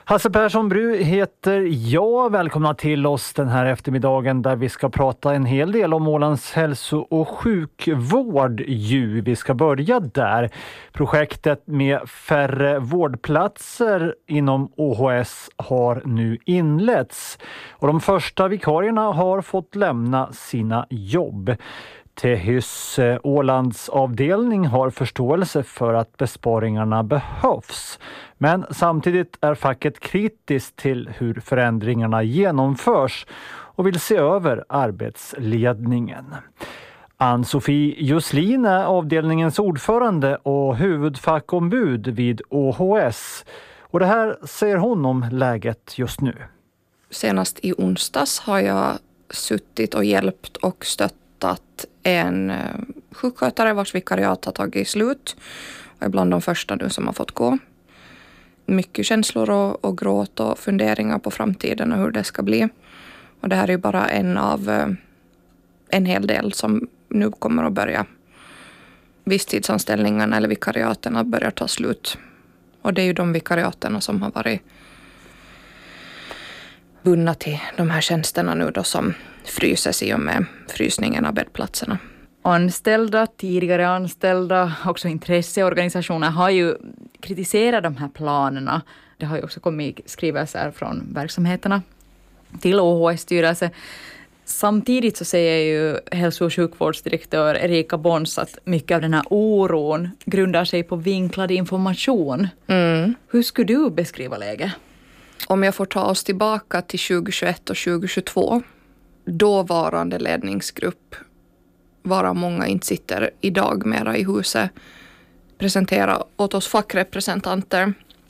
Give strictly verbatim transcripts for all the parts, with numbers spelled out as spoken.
Hasse Persson Bru heter jag. Välkomna till oss den här eftermiddagen där vi ska prata en hel del om Ålands hälso- och sjukvård. Ju. Vi ska börja där. Projektet med färre vårdplatser inom Å H S har nu inletts. Och de första vikarierna har fått lämna sina jobb. Tehys Ålands avdelning har förståelse för att besparingarna behövs. Men samtidigt är facket kritiskt till hur förändringarna genomförs och vill se över arbetsledningen. Ann-Sofie Juslin är avdelningens ordförande och huvudfackombud vid Å H S. Och det här säger hon om läget just nu. Senast i onsdags har jag suttit och hjälpt och stöttat en sjukskötare vars vikariat har tagit slut och är bland de första nu som har fått gå. Mycket känslor och, och gråt och funderingar på framtiden och hur det ska bli. Och det här är ju bara en av en hel del som nu kommer att börja. Visstidsanställningarna eller vikariaterna börjar ta slut. Och det är ju de vikariaterna som har varit bundna till de här tjänsterna nu då som fryses i och med frysningen av bäddplatserna. Anställda, tidigare anställda, också intresseorganisationer har ju kritiserat de här planerna. Det har ju också kommit skrivelser från verksamheterna till Å H S-styrelse. Samtidigt så säger ju hälso- och sjukvårdsdirektör Erika Bons att mycket av den här oron grundar sig på vinklad information. Mm. Hur skulle du beskriva läget? Om jag får ta oss tillbaka till tjugohundratjugoett och tjugohundratjugotvå, dåvarande ledningsgrupp, varav många inte sitter idag mera i huset, presentera åt oss fackrepresentanter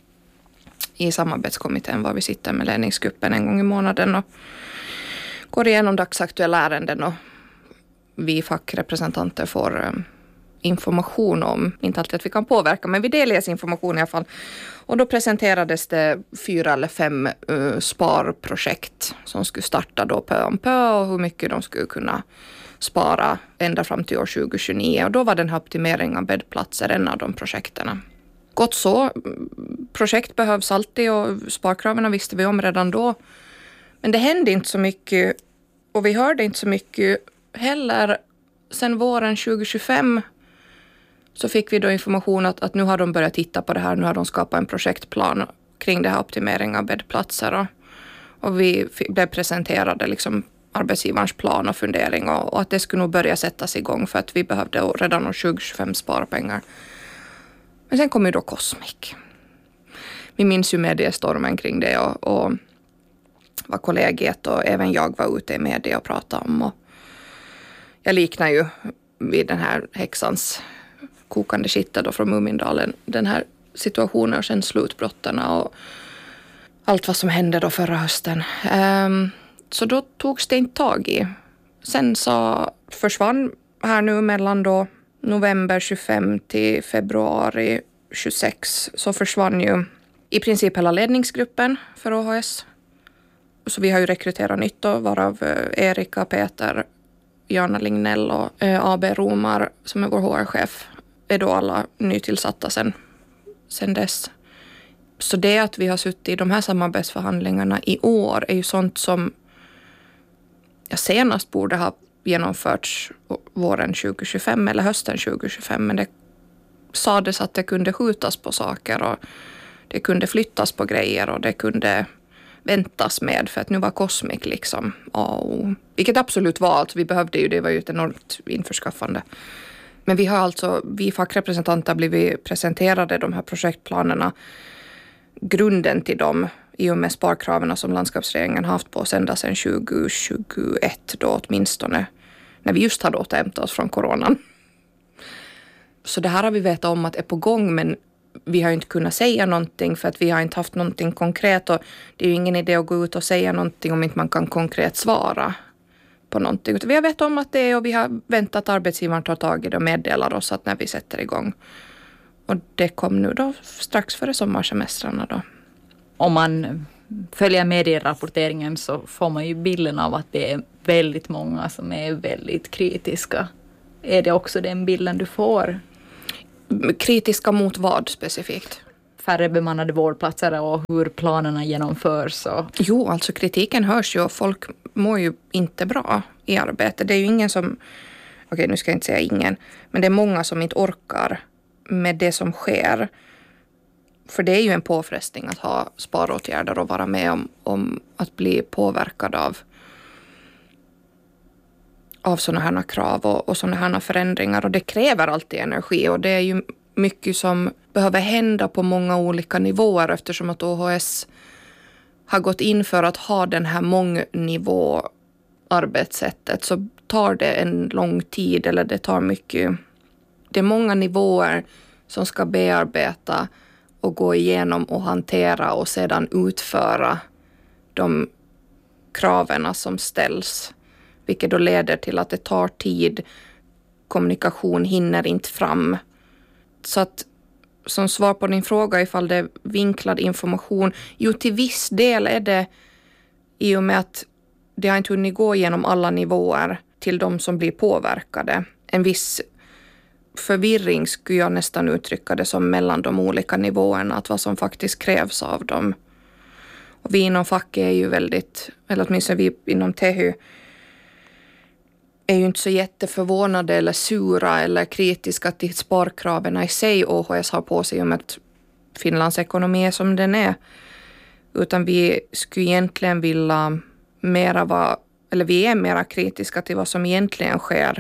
i samarbetskommittén var vi sitter med ledningsgruppen en gång i månaden och går igenom dagsaktuella ärenden och vi fackrepresentanter får information om, inte alltid att vi kan påverka, men vi delges information i alla fall. Och då presenterades det fyra eller fem uh, sparprojekt som skulle starta då pö om pö och hur mycket de skulle kunna spara ända fram till år tjugohundratjugonio. Och då var den här optimeringen av bäddplatser en av de projekterna. Gott så, projekt behövs alltid och sparkraven visste vi om redan då. Men det hände inte så mycket och vi hörde inte så mycket heller. Sen våren tjugohundratjugofem så fick vi då information att, att nu har de börjat titta på det här. Nu har de skapat en projektplan kring det här optimeringen av bäddplatser. Och, och vi fick, blev presenterade liksom arbetsgivarens plan och fundering. Och, och att det skulle nog börja sättas igång för att vi behövde redan år tjugohundratjugofem spara pengar. Men sen kom ju då Cosmic. Vi minns ju mediestormen kring det och, och vad kollegiet och även jag var ute i media och pratade om. Och jag liknar ju vid den här häxans kokande skittet då från Mumindalen, den här situationen och sen slutbrottarna och allt vad som hände då förra hösten. Um, så då togs det inte tag i. Sen så försvann här nu mellan då november tjugofem till februari tjugosex så försvann ju i princip hela ledningsgruppen för Å H S. Så vi har ju rekryterat nytt då, varav Erika, Peter, Jana Lignell och A B Romar som är vår H R-chef är då alla nytillsatta sen, sen dess. Så det att vi har suttit i de här samarbetsförhandlingarna i år är ju sånt som jag senast borde ha genomförts våren tjugohundratjugofem eller hösten tjugohundratjugofem, men det sades att det kunde skjutas på saker och det kunde flyttas på grejer och det kunde väntas med för att nu var Cosmic liksom. Oh, vilket absolut var allt. Vi behövde ju, det var ju ett enormt införskaffande. Men vi har alltså, vi fackrepresentanter blivit presenterade de här projektplanerna. Grunden till dem i och med sparkraven som landskapsregeringen haft på oss ända sedan tjugohundratjugoett då åtminstone. När vi just hade återhämtat oss från coronan. Så det här har vi vetat om att är på gång, men vi har inte kunnat säga någonting för att vi har inte haft någonting konkret och det är ju ingen idé att gå ut och säga någonting om inte man kan konkret svara på någonting. Vi har vetat om att det är och vi har väntat att arbetsgivaren tar tag i det och meddelar oss att när vi sätter igång. Och det kom nu då strax före sommarsemestrarna då. Om man följer medierapporteringen så får man ju bilden av att det är väldigt många som är väldigt kritiska. Är det också den bilden du får? Kritiska mot vad specifikt? färre bemannade vårdplatser och hur planerna genomförs. Och... Jo, alltså kritiken hörs ju och folk mår ju inte bra i arbete. Det är ju ingen som, okej nu ska jag inte säga ingen, men det är många som inte orkar med det som sker. För det är ju en påfrestning att ha sparåtgärder och vara med om, om att bli påverkad av, av sådana här krav och, och sådana här förändringar. Och det kräver alltid energi och det är ju mycket som behöver hända på många olika nivåer eftersom att O H S har gått in för att ha den här mångnivå arbetssättet så tar det en lång tid eller det tar mycket. Det är många nivåer som ska bearbeta och gå igenom och hantera och sedan utföra de kraven som ställs. Vilket då leder till att det tar tid. Kommunikation hinner inte fram. Så att som svar på din fråga ifall det är vinklad information. Jo, till viss del är det i och med att det har inte hunnit gå igenom alla nivåer till de som blir påverkade. En viss förvirring skulle jag nästan uttrycka det som mellan de olika nivåerna. Att vad som faktiskt krävs av dem. Och vi inom facket är ju väldigt, eller åtminstone vi inom T H Y är ju inte så jätteförvånade eller sura eller kritiska till sparkraven i sig O H S har på sig om att Finlands ekonomi är som den är. Utan vi skulle egentligen vilja mera vara, eller vi är mera kritiska till vad som egentligen sker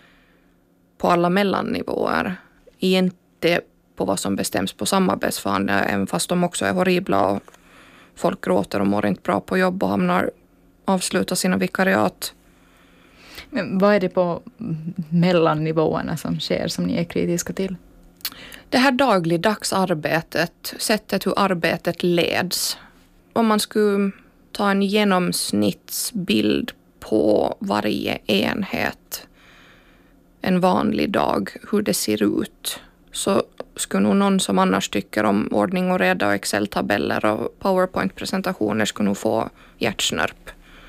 på alla mellannivåer. Inte på vad som bestäms på samarbetsförhandlingar, även fast de också är horribla och folk gråter och mår inte bra på jobb och hamnar avsluta sina vikariat. Men vad är det på mellannivåerna som sker som ni är kritiska till? Det här dagligdags arbetet, sättet hur arbetet leds. Om man skulle ta en genomsnittsbild på varje enhet en vanlig dag, hur det ser ut, så skulle nog någon som annars tycker om ordning och reda och Excel-tabeller och PowerPoint-presentationer skulle nog få hjärtsnörp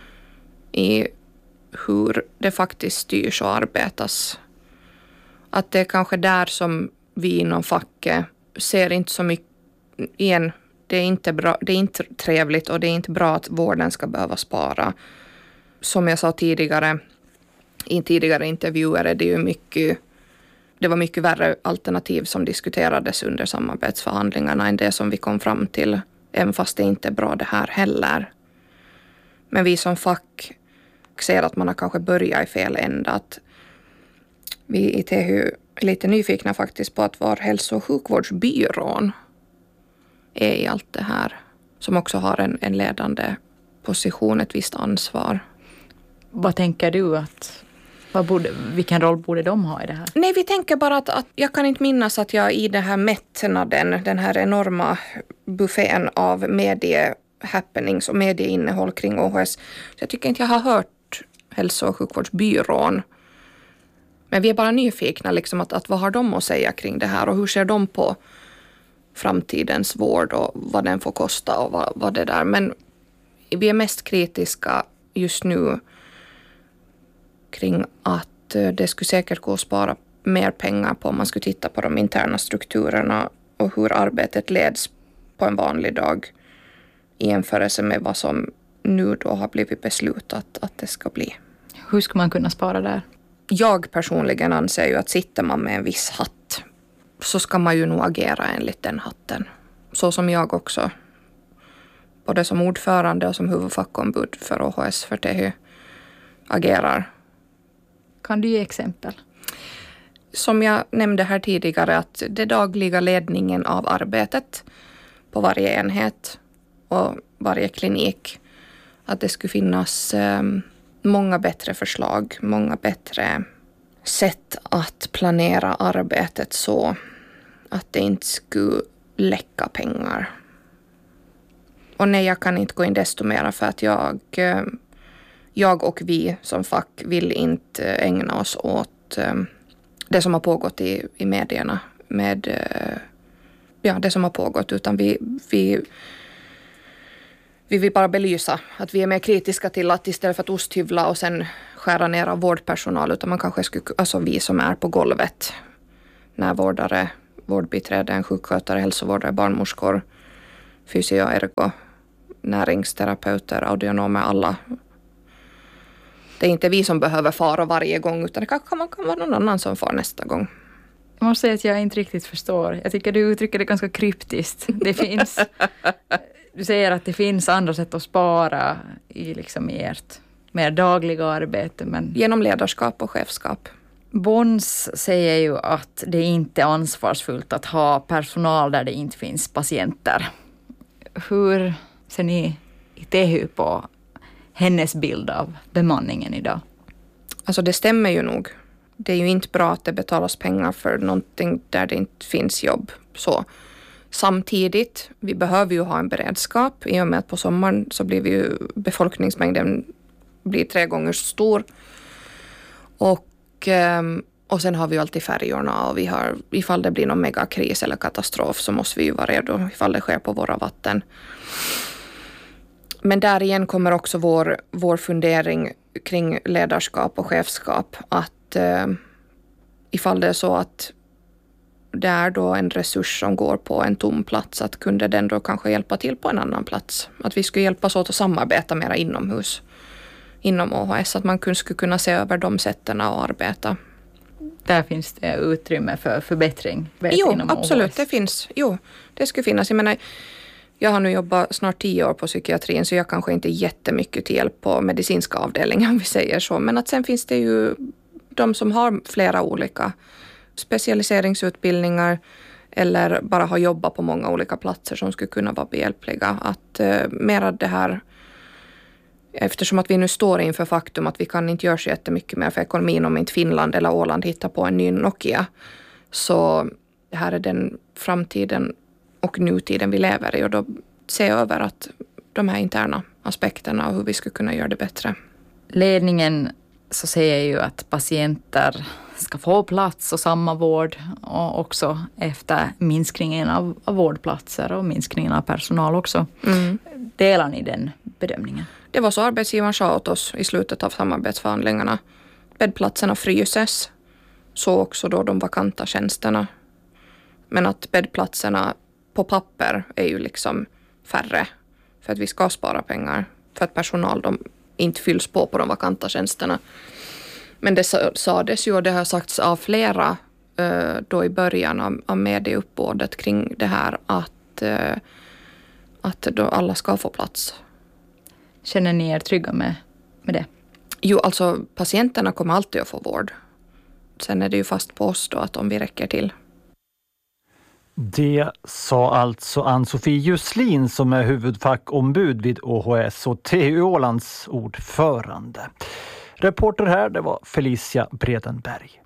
i hur det faktiskt styrs och arbetas. Att det är kanske där som vi inom facket ser inte så mycket igen. Det är inte bra, det är inte trevligt och det är inte bra att vården ska behöva spara. Som jag sa tidigare, i tidigare intervjuer är det ju mycket, det var mycket värre alternativ som diskuterades under samarbetsförhandlingarna än det som vi kom fram till. Även fast det inte är bra det här heller. Men vi som fack ser att man har kanske börjat i fel ända. Att vi i T H Y är lite nyfikna faktiskt på att var hälso- och sjukvårdsbyrån är i allt det här. Som också har en, en ledande position, ett visst ansvar. Vad tänker du att, vad borde, vilken roll borde de ha i det här? Nej, vi tänker bara att, att jag kan inte minnas att jag i den här mättnaden, den här enorma buffén av medie-happenings och medieinnehåll kring O H S. Så jag tycker inte jag har hört hälso- och sjukvårdsbyrån. Men vi är bara nyfikna liksom att, att vad har de att säga kring det här och hur ser de på framtidens vård och vad den får kosta och vad, vad det där. Men vi är mest kritiska just nu kring att det skulle säkert gå att spara mer pengar på om man skulle titta på de interna strukturerna och hur arbetet leds på en vanlig dag i jämförelse med vad som nu då har blivit beslutat att det ska bli. Hur ska man kunna spara där? Jag personligen anser ju att sitter man med en viss hatt så ska man ju nog agera enligt den hatten. Så som jag också, både som ordförande och som huvudfackombud för O H S för T H Y agerar. Kan du ge exempel? Som jag nämnde här tidigare, att det dagliga ledningen av arbetet på varje enhet och varje klinik, att det skulle finnas eh, många bättre förslag, många bättre sätt att planera arbetet så att det inte skulle läcka pengar. Och nej, jag kan inte gå in desto mer för att jag, eh, jag och vi som fack vill inte ägna oss åt eh, det som har pågått i, i medierna med eh, ja, det som har pågått, utan vi, vi Vi vill bara belysa att vi är mer kritiska till att istället för att osthyvla och sen skära ner av vårdpersonal, utan man kanske skulle, alltså vi som är på golvet när vårdare vårdbiträden, sjukskötare, hälsovårdare, barnmorskor, fysio, ergo, näringsterapeuter, audionomer, alla. Det är inte vi som behöver fara varje gång, utan det kan, kan, kan vara någon annan som far nästa gång. Jag måste säga att jag inte riktigt förstår. Jag tycker du uttrycker det ganska kryptiskt. Det finns, du säger att det finns andra sätt att spara i, liksom i ert mer dagliga arbete. Men genom ledarskap och chefskap. Bons säger ju att det inte är ansvarsfullt att ha personal där det inte finns patienter. Hur ser ni i T H U på hennes bild av bemanningen idag? Alltså det stämmer ju nog. Det är ju inte bra att det betalas pengar för någonting där det inte finns jobb. Så samtidigt, vi behöver ju ha en beredskap. I och med att på sommaren så blir vi ju, befolkningsmängden blir tre gånger så stor. Och, och sen har vi ju alltid färjorna, och vi har, ifall det blir någon megakris eller katastrof så måste vi ju vara redo ifall det sker på våra vatten. Men där igen kommer också vår, vår fundering kring ledarskap och chefskap, att eh, ifall det är så att det är då en resurs som går på en tom plats, att kunde den då kanske hjälpa till på en annan plats. Att vi skulle hjälpas åt att samarbeta mera inomhus, inom O H S, att man skulle kunna se över de sätten att arbeta. Där finns det utrymme för förbättring? Jo, absolut, det finns. Jo, det skulle finnas. Jag menar, jag har nu jobbat snart tio år på psykiatrin, så jag kanske inte är jättemycket till hjälp på medicinska avdelningar, om vi säger så. Men att sen finns det ju de som har flera olika specialiseringsutbildningar eller bara har jobbat på många olika platser som skulle kunna vara behjälpliga. Att eh, mera det här, eftersom att vi nu står inför faktum att vi kan inte göra så jättemycket mer för ekonomin om inte Finland eller Åland hittar på en ny Nokia. Så det här är den framtiden och nutiden vi lever i, och då se över att de här interna aspekterna och hur vi skulle kunna göra det bättre. Ledningen så säger ju att patienter ska få plats och samma vård, och också efter minskningen av, av vårdplatser och minskningen av personal också. Mm. Delar ni den bedömningen? Det var så arbetsgivaren sa åt oss i slutet av samarbetsförhandlingarna. Bäddplatserna fryses, så också då de vakanta tjänsterna. Men att bäddplatserna på papper är ju liksom färre, för att vi ska spara pengar, för att personal de inte fylls på på de vakanta tjänsterna. Men det sades ju, och det har sagts av flera då i början av, av medieuppbådet kring det här, att, att då alla ska få plats. Känner ni er trygga med, med det? Jo, alltså patienterna kommer alltid att få vård. Sen är det ju fast på oss då att om vi räcker till. Det sa alltså Ann-Sofie Jusslin som är huvudfackombud vid O H S och T H U Ålands ordförande. Reporter här, det var Felicia Bredenberg.